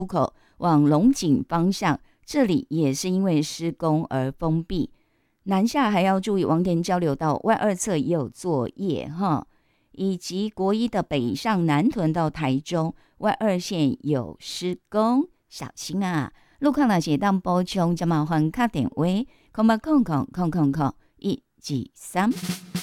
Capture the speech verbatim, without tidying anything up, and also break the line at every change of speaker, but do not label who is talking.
口往龙井方向，这里也是因为施工而封闭。南下还要注意王田交流道外二侧也有作业哈，以及国一的北上南屯到台中外二线有施工，小心啊！路况那些当补充，就麻烦打电话，空八空空空空空一二三。